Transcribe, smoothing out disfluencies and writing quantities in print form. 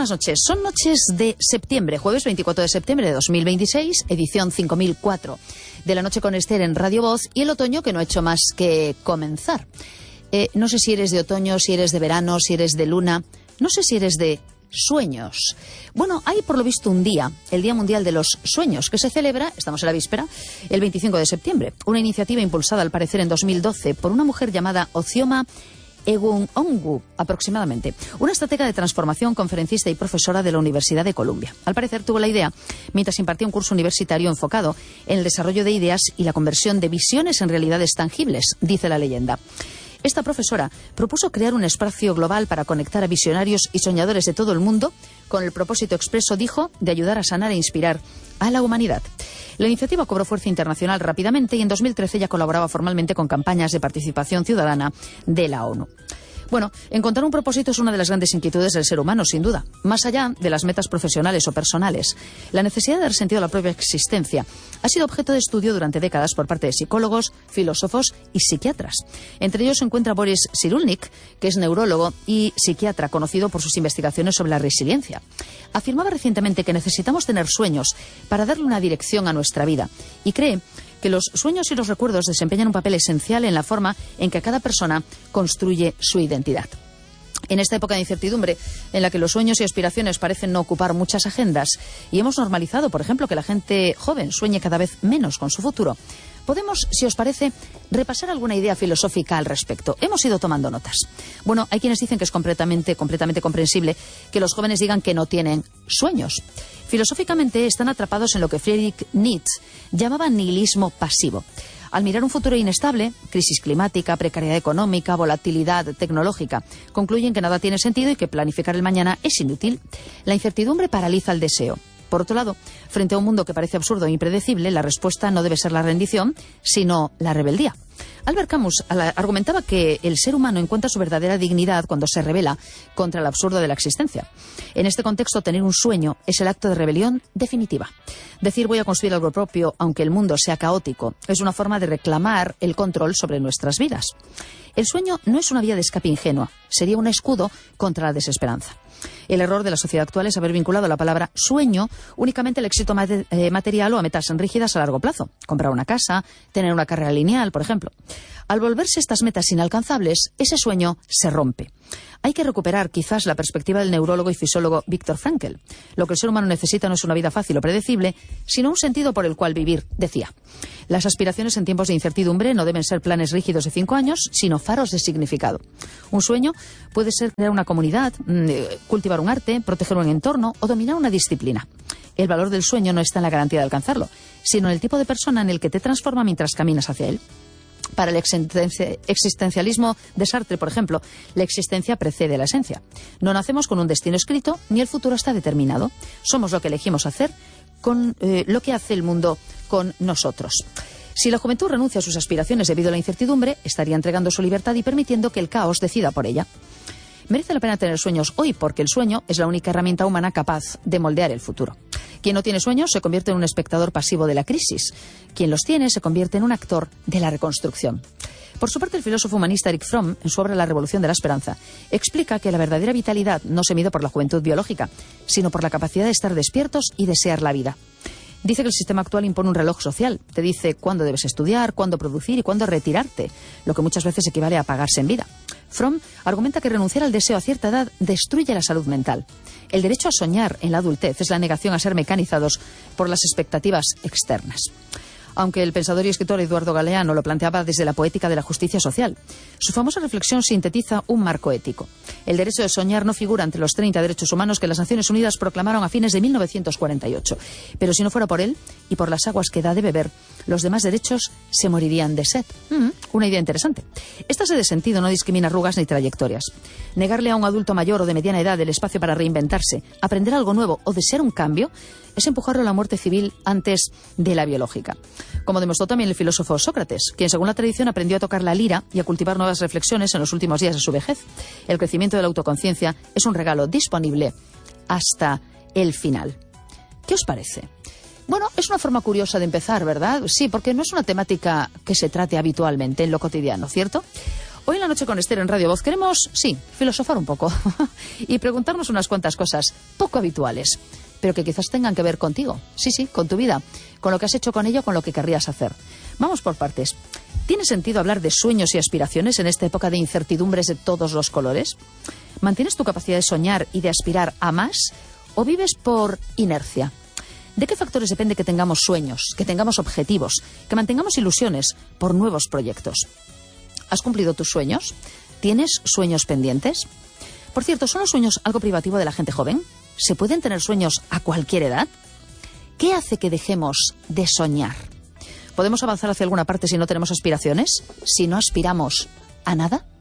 buenas noches. Son noches de septiembre, jueves 24 de septiembre de 2026, edición 5004 de La Noche con Esther en Radio Voz, y el otoño que no ha hecho más que comenzar. No sé si eres de otoño, si eres de verano, si eres de luna, no sé si eres de sueños. Bueno, hay por lo visto un día, el Día Mundial de los Sueños, que se celebra, estamos en la víspera, el 25 de septiembre. Una iniciativa impulsada al parecer en 2012 por una mujer llamada Ozioma Egun-Ongu, aproximadamente, una estratega de transformación, conferencista y profesora de la Universidad de Columbia. Al parecer tuvo la idea mientras impartía un curso universitario enfocado en el desarrollo de ideas y la conversión de visiones en realidades tangibles, dice la leyenda. Esta profesora propuso crear un espacio global para conectar a visionarios y soñadores de todo el mundo con el propósito expreso, dijo, de ayudar a sanar e inspirar a la humanidad. La iniciativa cobró fuerza internacional rápidamente y en 2013 ya colaboraba formalmente con campañas de participación ciudadana de la ONU. Bueno, encontrar un propósito es una de las grandes inquietudes del ser humano, sin duda. Más allá de las metas profesionales o personales, la necesidad de dar sentido a la propia existencia ha sido objeto de estudio durante décadas por parte de psicólogos, filósofos y psiquiatras. Entre ellos se encuentra Boris Cyrulnik, que es neurólogo y psiquiatra conocido por sus investigaciones sobre la resiliencia. Afirmaba recientemente que necesitamos tener sueños para darle una dirección a nuestra vida y cree que los sueños y los recuerdos desempeñan un papel esencial en la forma en que cada persona construye su identidad. En esta época de incertidumbre, en la que los sueños y aspiraciones parecen no ocupar muchas agendas, y hemos normalizado, por ejemplo, que la gente joven sueñe cada vez menos con su futuro, podemos, si os parece, repasar alguna idea filosófica al respecto. Hemos ido tomando notas. Bueno, hay quienes dicen que es completamente comprensible que los jóvenes digan que no tienen sueños. Filosóficamente están atrapados en lo que Friedrich Nietzsche llamaba nihilismo pasivo. Al mirar un futuro inestable, crisis climática, precariedad económica, volatilidad tecnológica, concluyen que nada tiene sentido y que planificar el mañana es inútil. La incertidumbre paraliza el deseo. Por otro lado, frente a un mundo que parece absurdo e impredecible, la respuesta no debe ser la rendición, sino la rebeldía. Albert Camus argumentaba que el ser humano encuentra su verdadera dignidad cuando se rebela contra el absurdo de la existencia. En este contexto, tener un sueño es el acto de rebelión definitiva. Decir voy a construir algo propio, aunque el mundo sea caótico, es una forma de reclamar el control sobre nuestras vidas. El sueño no es una vía de escape ingenua, sería un escudo contra la desesperanza. El error de la sociedad actual es haber vinculado la palabra sueño únicamente al éxito material o a metas rígidas a largo plazo. Comprar una casa, tener una carrera lineal, por ejemplo. Al volverse estas metas inalcanzables, ese sueño se rompe. Hay que recuperar quizás la perspectiva del neurólogo y fisiólogo Viktor Frankl. Lo que el ser humano necesita no es una vida fácil o predecible, sino un sentido por el cual vivir, decía. Las aspiraciones en tiempos de incertidumbre no deben ser planes rígidos de 5 años, sino faros de significado. Un sueño puede ser crear una comunidad, cultivar un arte, proteger un entorno o dominar una disciplina. El valor del sueño no está en la garantía de alcanzarlo, sino en el tipo de persona en el que te transforma mientras caminas hacia él. Para el existencialismo de Sartre, por ejemplo, la existencia precede la esencia. No nacemos con un destino escrito, ni el futuro está determinado. Somos lo que elegimos hacer con lo que hace el mundo con nosotros. Si la juventud renuncia a sus aspiraciones debido a la incertidumbre, estaría entregando su libertad y permitiendo que el caos decida por ella. Merece la pena tener sueños hoy, porque el sueño es la única herramienta humana capaz de moldear el futuro. Quien no tiene sueños se convierte en un espectador pasivo de la crisis. Quien los tiene se convierte en un actor de la reconstrucción. Por su parte, el filósofo humanista Erich Fromm, en su obra La Revolución de la Esperanza, explica que la verdadera vitalidad no se mide por la juventud biológica, sino por la capacidad de estar despiertos y desear la vida. Dice que el sistema actual impone un reloj social. Te dice cuándo debes estudiar, cuándo producir y cuándo retirarte, lo que muchas veces equivale a apagarse en vida. Fromm argumenta que renunciar al deseo a cierta edad destruye la salud mental. El derecho a soñar en la adultez es la negación a ser mecanizados por las expectativas externas. Aunque el pensador y escritor Eduardo Galeano lo planteaba desde la poética de la justicia social. Su famosa reflexión sintetiza un marco ético. El derecho de soñar no figura entre los 30 derechos humanos que las Naciones Unidas proclamaron a fines de 1948. Pero si no fuera por él y por las aguas que da de beber, los demás derechos se morirían de sed. Una idea interesante. Esta sed de sentido no discrimina arrugas ni trayectorias. Negarle a un adulto mayor o de mediana edad el espacio para reinventarse, aprender algo nuevo o desear un cambio es empujarlo a la muerte civil antes de la biológica. Como demostró también el filósofo Sócrates, quien según la tradición aprendió a tocar la lira y a cultivar nuevas reflexiones en los últimos días de su vejez. El crecimiento de la autoconciencia es un regalo disponible hasta el final. ¿Qué os parece? Bueno, es una forma curiosa de empezar, ¿verdad? Sí, porque no es una temática que se trate habitualmente en lo cotidiano, ¿cierto? Hoy en La Noche con Esther en Radio Voz queremos, sí, filosofar un poco y preguntarnos unas cuantas cosas poco habituales, pero que quizás tengan que ver contigo. Sí, con tu vida, con lo que has hecho con ello, con lo que querrías hacer. Vamos por partes. ¿Tiene sentido hablar de sueños y aspiraciones en esta época de incertidumbres de todos los colores? ¿Mantienes tu capacidad de soñar y de aspirar a más o vives por inercia? ¿De qué factores depende que tengamos sueños, que tengamos objetivos, que mantengamos ilusiones por nuevos proyectos? ¿Has cumplido tus sueños? ¿Tienes sueños pendientes? Por cierto, ¿son los sueños algo privativo de la gente joven? ¿Se pueden tener sueños a cualquier edad? ¿Qué hace que dejemos de soñar? ¿Podemos avanzar hacia alguna parte si no tenemos aspiraciones? ¿Si no aspiramos a nada?